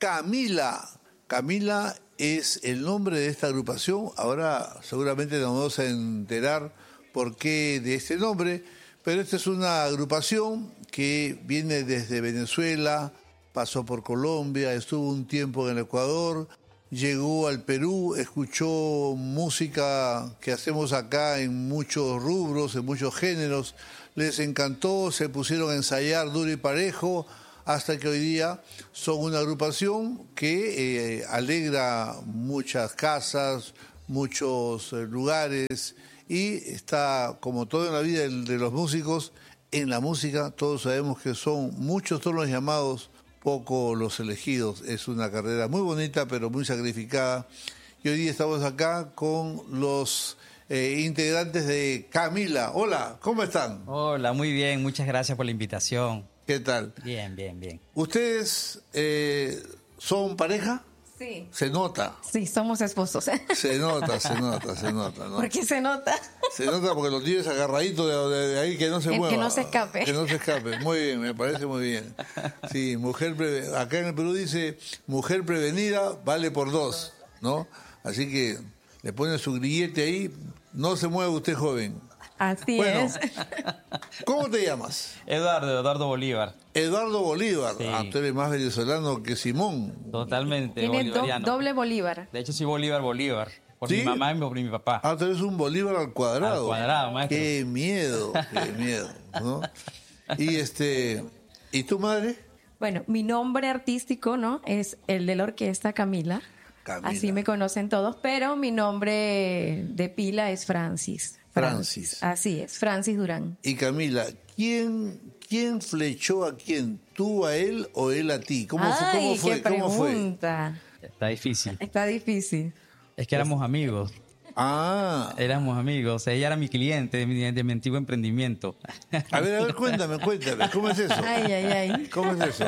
Camila. Camila es el nombre de esta agrupación. Ahora seguramente nos vamos a enterar por qué de este nombre, pero esta es una agrupación que viene desde Venezuela, pasó por Colombia, estuvo un tiempo en el Ecuador, llegó al Perú, escuchó música que hacemos acá en muchos rubros, en muchos géneros, les encantó, se pusieron a ensayar duro y parejo, hasta que hoy día son una agrupación que alegra muchas casas, muchos lugares, y está, como todo en la vida de los músicos, en la música todos sabemos que son muchos todos los llamados, pocos los elegidos. Es una carrera muy bonita pero muy sacrificada, y hoy día estamos acá con los integrantes de Camila. Hola, ¿cómo están? Hola, muy bien, muchas gracias por la invitación. ¿Qué tal? Bien, bien, bien. ¿Ustedes son pareja? Sí. Se nota. Sí, somos esposos. Se nota, ¿no? ¿Por qué se nota? Se nota porque lo tienes agarradito de ahí, que no se mueva. Que no se escape. Que no se escape. Muy bien, me parece muy bien. Sí, acá en el Perú dice, mujer prevenida vale por dos, ¿no? Así que le ponen su grillete ahí, no se mueve usted, joven. Así bueno, es. ¿Cómo te llamas? Eduardo Bolívar. Eduardo Bolívar. Sí. Ah, tú eres más venezolano que Simón. Totalmente Tiene bolivariano. doble Bolívar. De hecho, soy Bolívar. Por ¿Sí? mi mamá y por mi papá. Ah, tú eres un Bolívar al cuadrado. Al cuadrado, maestro. Qué miedo, ¿no? ¿Y tu madre? Bueno, mi nombre artístico, ¿no? Es el de la orquesta Camila. Camila. Así me conocen todos, pero mi nombre de pila es Francis. Así es, Francis Durán. Y Camila, ¿quién flechó a quién? ¿Tú a él o él a ti? ¿Cómo fue? Qué pregunta. Está difícil. Está difícil. Es que éramos amigos. Ah. Éramos amigos. Ella era mi cliente de mi antiguo emprendimiento. A ver, cuéntame. ¿Cómo es eso? Ay. ¿Cómo es eso?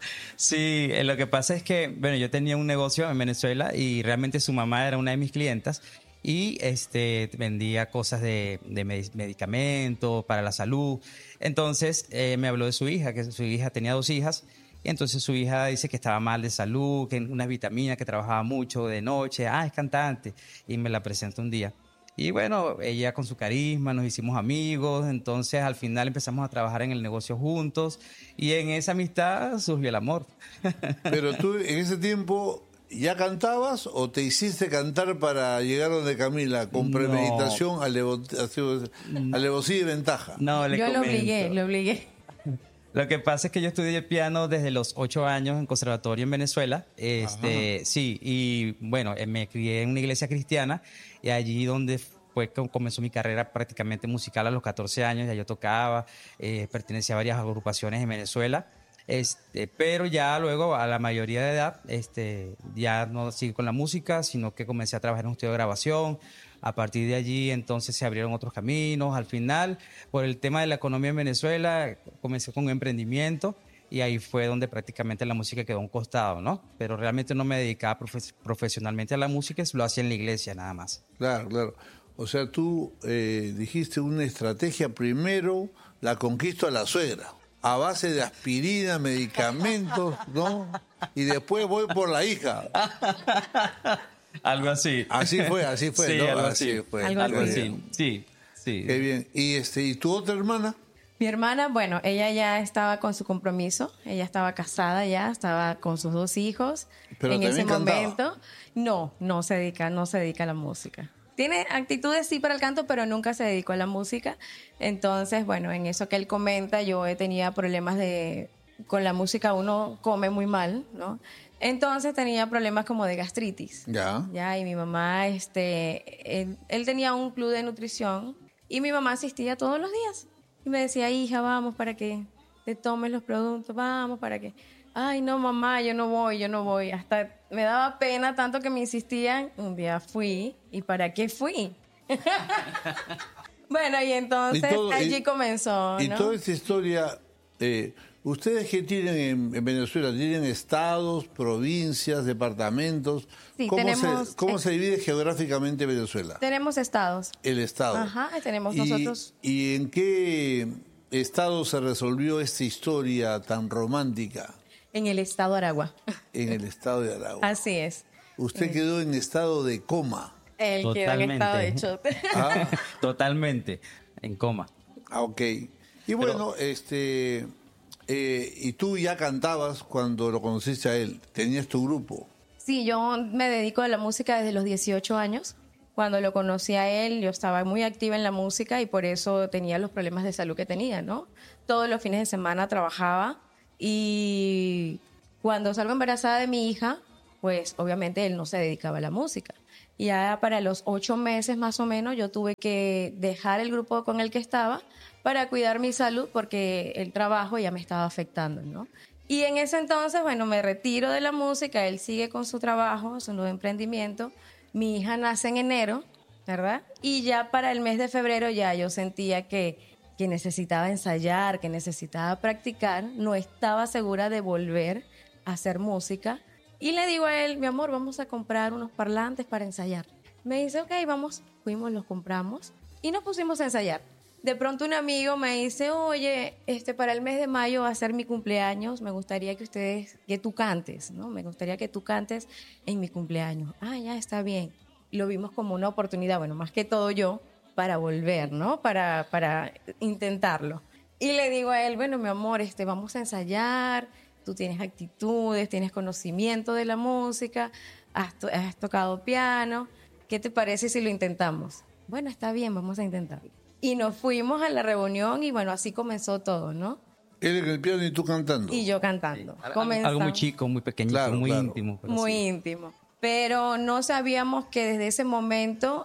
Sí, lo que pasa es que, bueno, yo tenía un negocio en Venezuela y realmente su mamá era una de mis clientas y vendía cosas de medicamentos para la salud. Entonces me habló de su hija, que su hija tenía 2 hijas. Y entonces su hija dice que estaba mal de salud, que unas vitaminas, que trabajaba mucho de noche. Es cantante. Y me la presentó un día. Y bueno, ella con su carisma, nos hicimos amigos. Entonces al final empezamos a trabajar en el negocio juntos. Y en esa amistad surgió el amor. Pero tú en ese tiempo, ¿ya cantabas o te hiciste cantar para llegar donde Camila? Con premeditación, alevosía y ventaja. No, Yo lo obligué. Lo que pasa es que yo estudié piano desde los 8 años en conservatorio en Venezuela. Sí, y bueno, me crié en una iglesia cristiana y allí donde fue que comenzó mi carrera prácticamente musical a los 14 años. Ya yo tocaba, pertenecía a varias agrupaciones en Venezuela. Pero ya luego a la mayoría de edad ya no seguí con la música, sino que comencé a trabajar en un estudio de grabación. A partir de allí entonces se abrieron otros caminos. Al final, por el tema de la economía en Venezuela, comencé con un emprendimiento y ahí fue donde prácticamente la música quedó a un costado, ¿no? Pero realmente no me dedicaba profesionalmente a la música, lo hacía en la iglesia nada más. Claro. O sea, tú dijiste una estrategia: primero la conquisto a la suegra, a base de aspirina, medicamentos, ¿no? Y después voy por la hija. Algo así. Así fue, sí, ¿no? Algo así. Fue. Algo así. Sí. Qué bien. ¿Y tu otra hermana? Mi hermana, bueno, ella ya estaba con su compromiso, ella estaba casada ya, estaba con sus 2 hijos. Pero en ese cantaba. momento, no se dedica a la música. Tiene actitudes sí para el canto, pero nunca se dedicó a la música. Entonces, bueno, en eso que él comenta, yo tenía problemas con la música uno come muy mal, ¿no? Entonces tenía problemas como de gastritis. Ya, y mi mamá, él tenía un club de nutrición y mi mamá asistía todos los días. Y me decía, hija, vamos para que te tomes los productos, vamos para que... Ay, no, mamá, yo no voy. Hasta me daba pena tanto que me insistían. Un día fui, ¿y para qué fui? Bueno, y entonces allí comenzó, ¿no? Y toda esta historia... ¿Ustedes qué tienen en Venezuela? ¿Tienen estados, provincias, departamentos? Sí, ¿Cómo se divide geográficamente Venezuela? Tenemos estados. El estado. Ajá, tenemos nosotros. ¿Y en qué estado se resolvió esta historia tan romántica? En el estado de Aragua. En el estado de Aragua. Así es. Usted quedó en estado de coma. Él quedó en estado de shock. Ah, Totalmente, en coma. ok. Y bueno, y tú ya cantabas cuando lo conociste a él. Tenías tu grupo. Sí, yo me dedico a la música desde los 18 años. Cuando lo conocí a él, yo estaba muy activa en la música y por eso tenía los problemas de salud que tenía, ¿no? Todos los fines de semana trabajaba y cuando salgo embarazada de mi hija, pues obviamente él no se dedicaba a la música. Y ya para los 8 meses más o menos yo tuve que dejar el grupo con el que estaba para cuidar mi salud porque el trabajo ya me estaba afectando, ¿no? Y en ese entonces, bueno, me retiro de la música, él sigue con su trabajo, su nuevo emprendimiento. Mi hija nace en enero, ¿verdad? Y ya para el mes de febrero ya yo sentía que necesitaba ensayar, que necesitaba practicar. No estaba segura de volver a hacer música. Y le digo a él, mi amor, vamos a comprar unos parlantes para ensayar. Me dice, ok, vamos. Fuimos, los compramos y nos pusimos a ensayar. De pronto un amigo me dice, oye, para el mes de mayo va a ser mi cumpleaños, me gustaría que tú cantes, ¿no? Me gustaría que tú cantes en mi cumpleaños. Ah, ya, está bien. Lo vimos como una oportunidad, bueno, más que todo yo, para volver, ¿no? Para intentarlo. Y le digo a él, bueno, mi amor, vamos a ensayar, tú tienes actitudes, tienes conocimiento de la música, has tocado piano, ¿qué te parece si lo intentamos? Bueno, está bien, vamos a intentarlo. Y nos fuimos a la reunión y bueno, así comenzó todo, ¿no? Él en el piano y tú cantando. Y yo cantando. Sí. Algo muy chico, muy pequeñito, Claro, muy claro. íntimo. Pero muy sí. íntimo. Pero no sabíamos que desde ese momento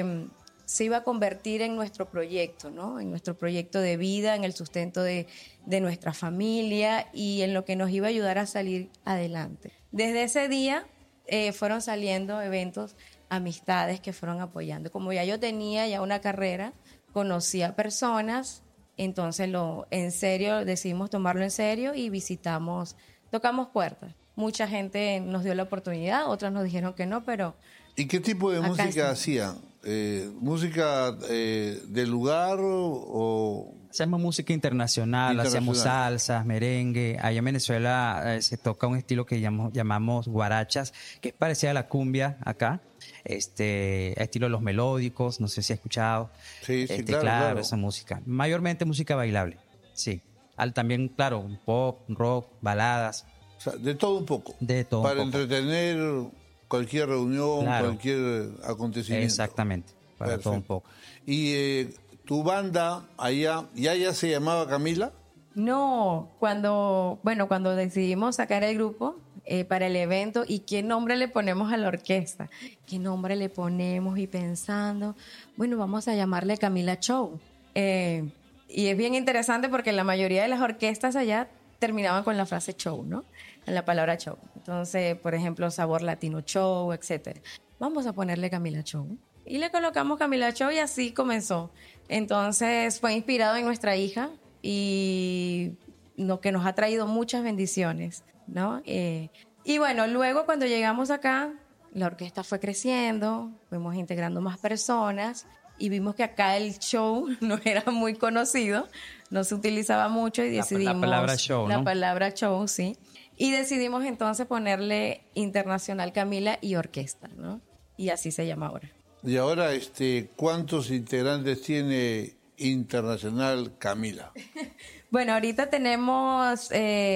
se iba a convertir en nuestro proyecto, ¿no? En nuestro proyecto de vida, en el sustento de nuestra familia y en lo que nos iba a ayudar a salir adelante. Desde ese día fueron saliendo eventos, amistades que fueron apoyando. Como ya yo tenía ya una carrera, conocía personas, entonces en serio decidimos tomarlo en serio y tocamos puertas. Mucha gente nos dio la oportunidad, otras nos dijeron que no, pero... ¿Y qué tipo de acá música está. hacían? ¿Música del lugar o...? Hacemos música internacional, hacemos salsas, merengue. Allá en Venezuela se toca un estilo que llamamos guarachas, que es parecida a la cumbia acá. Estilo de los melódicos, no sé si has escuchado. Sí, claro. Esa música. Mayormente música bailable, sí. También, claro, pop, rock, baladas. O sea, de todo un poco. De todo Para un poco. entretener cualquier reunión, Claro. cualquier acontecimiento. Exactamente, para Perfecto. todo un poco. ¿Y tu banda allá, ya se llamaba Camila? No, cuando decidimos sacar el grupo para el evento y qué nombre le ponemos a la orquesta, qué nombre le ponemos y pensando, bueno, vamos a llamarle Camila Show. Y es bien interesante porque la mayoría de las orquestas allá terminaban con la frase show, ¿no? En la palabra show. Entonces, por ejemplo, Sabor Latino Show, etcétera. Vamos a ponerle Camila Show. Y le colocamos Camila Show y así comenzó. Entonces, fue inspirado en nuestra hija y que nos ha traído muchas bendiciones, ¿no? Y bueno, luego cuando llegamos acá, la orquesta fue creciendo, fuimos integrando más personas y vimos que acá el show no era muy conocido, no se utilizaba mucho y decidimos... La palabra show, ¿no? La palabra show, sí. Y decidimos entonces ponerle Internacional Camila y Orquesta, ¿no? Y así se llama ahora. Y ahora, ¿cuántos integrantes tiene Internacional Camila? Bueno, ahorita tenemos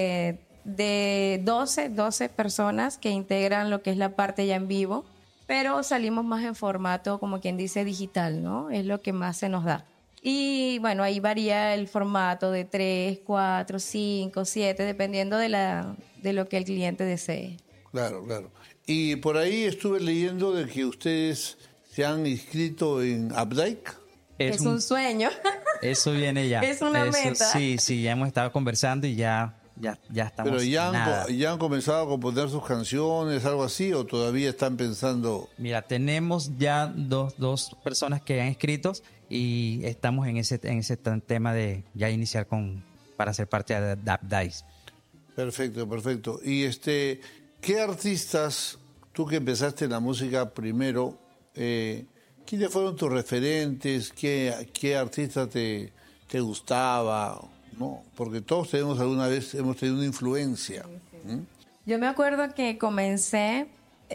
de 12 personas que integran lo que es la parte ya en vivo, pero salimos más en formato, como quien dice, digital, ¿no? Es lo que más se nos da. Y bueno, ahí varía el formato de 3, 4, 5, 7, dependiendo de lo que el cliente desee. Claro, claro. Y por ahí estuve leyendo de que ustedes se han inscrito en Updike. Es un sueño. Eso viene ya. Es una meta. Sí, ya hemos estado conversando y ya estamos. Pero nada. ya han comenzado a componer sus canciones, algo así, o todavía están pensando. Mira, tenemos ya dos personas que han escrito y estamos en ese tema de ya iniciar para ser parte de Updice. Perfecto, perfecto. Y ¿qué artistas, tú que empezaste en la música primero, quiénes fueron tus referentes? ¿Qué artista te gustaba? ¿No? Porque todos alguna vez hemos tenido una influencia. Yo me acuerdo que comencé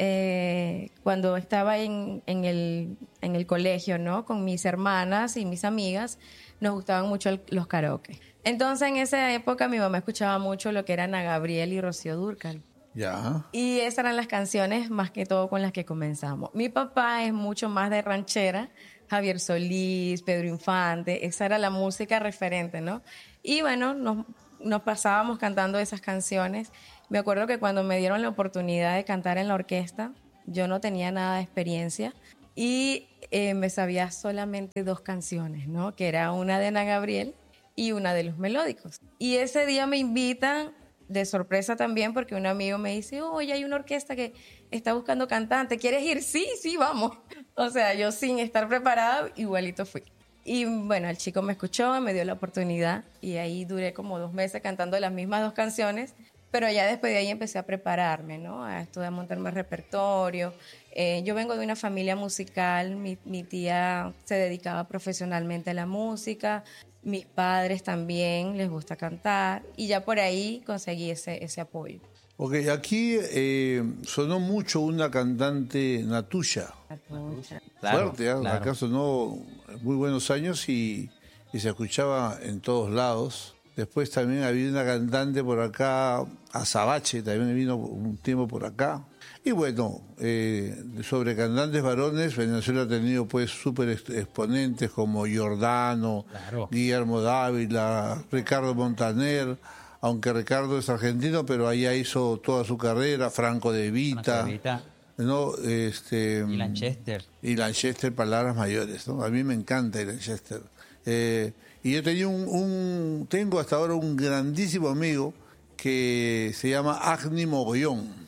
cuando estaba en el colegio, ¿no? Con mis hermanas y mis amigas, nos gustaban mucho los karaoke. Entonces, en esa época, mi mamá escuchaba mucho lo que eran Ana Gabriel y Rocío Dúrcal. Ya. Y esas eran las canciones más que todo con las que comenzamos. Mi papá es mucho más de ranchera, Javier Solís, Pedro Infante, esa era la música referente, ¿no? Y bueno, nos pasábamos cantando esas canciones. Me acuerdo que cuando me dieron la oportunidad de cantar en la orquesta, yo no tenía nada de experiencia y me sabía solamente 2 canciones, ¿no? Que era una de Ana Gabriel y una de Los Melódicos. Y ese día me invitan de sorpresa también porque un amigo me dice, oye, hay una orquesta que está buscando cantante, ¿quieres ir? Sí, vamos. O sea, yo sin estar preparada, igualito fui. Y bueno, el chico me escuchó, me dio la oportunidad y ahí duré como 2 meses cantando las mismas 2 canciones, pero ya después de ahí empecé a prepararme, ¿no? A estudiar, a montarme repertorio. Yo vengo de una familia musical, mi tía se dedicaba profesionalmente a la música, mis padres también les gusta cantar y ya por ahí conseguí ese apoyo. Ok, aquí sonó mucho una cantante Natuya. Claro, Fuerte, ¿eh? claro. Acá sonó muy buenos años y se escuchaba en todos lados. Después también había una cantante por acá, Azabache, también vino un tiempo por acá. Y bueno, sobre cantantes varones, Venezuela ha tenido pues súper exponentes como Giordano, Claro. Guillermo Dávila, Ricardo Montaner, aunque Ricardo es argentino, pero allá hizo toda su carrera, Franco De Vita, ¿no? Y Lanchester. Y Lanchester, palabras mayores, ¿no? A mí me encanta el Lanchester. Y yo tenía tengo hasta ahora un grandísimo amigo que se llama Agni Mogollón.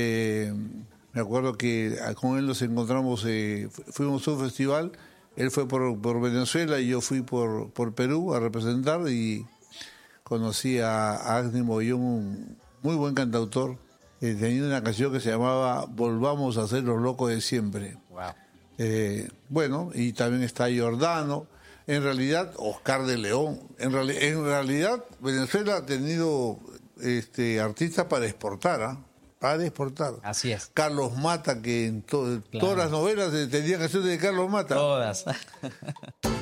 Me acuerdo que con él nos encontramos, fuimos a un festival, él fue por Venezuela y yo fui por Perú a representar y conocí a Agni Mogollón, un muy buen cantautor. Tenía una canción que se llamaba Volvamos a ser los locos de siempre. Wow. Bueno, y también está Giordano. En realidad, Oscar de León. En realidad, Venezuela ha tenido artistas para exportar, ¿ah? Para exportar. Así es. Carlos Mata, que en Claro. todas las novelas tenía canciones de Carlos Mata. Todas.